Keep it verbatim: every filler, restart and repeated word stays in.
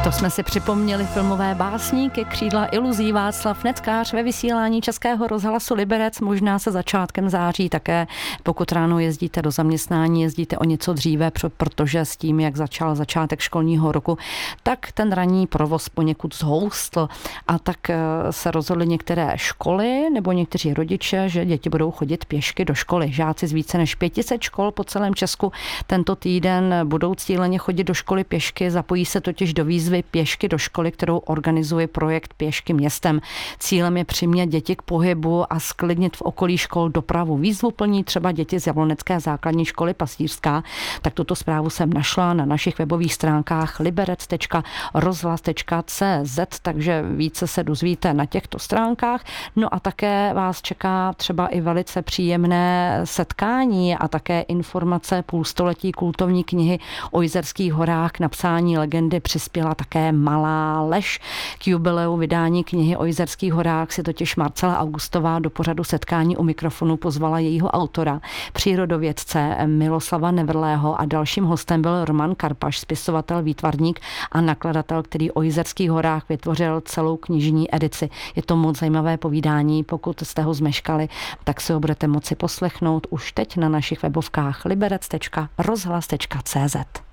To jsme si připomněli filmové básníky Křídla iluzí. Václav Neckář ve vysílání Českého rozhlasu Liberec, možná se začátkem září také, pokud ráno jezdíte do zaměstnání, jezdíte o něco dříve, protože s tím, jak začal začátek školního roku, tak ten ranní provoz poněkud zhoustl a tak se rozhodly některé školy nebo někteří rodiče, že děti budou chodit pěšky do školy. Žáci z více než pět set škol po celém Česku tento týden budou cíleně chodit do školy pěšky, zapojí se totiž do výzvy Pěšky do školy, kterou organizuje projekt Pěšky městem. Cílem je přimět děti k pohybu a sklidnit v okolí škol dopravu. Výzvu plní třeba děti z Jablonecké základní školy Pastýřská. Tak tuto zprávu jsem našla na našich webových stránkách liberec tečka rozhlas tečka cé zet, takže více se dozvíte na těchto stránkách. No a také vás čeká třeba i velice příjemné setkání a také informace půlstoletí kultovní knihy o Jizerských horách. K napsání legendy přispěla také Malá lež. K jubileu vydání knihy o Jizerských horách si totiž Marcela Augustová do pořadu setkání u mikrofonu pozvala jejího autora, přírodovědce Miloslava Nevrlého, a dalším hostem byl Roman Karpaš, spisovatel, výtvarník a nakladatel, který o Jizerských horách vytvořil celou knižní edici. Je to moc zajímavé povídání, pokud jste ho zmeškali, tak si ho budete moci poslechnout už teď na našich webovkách liberec tečka rozhlas tečka cé zet.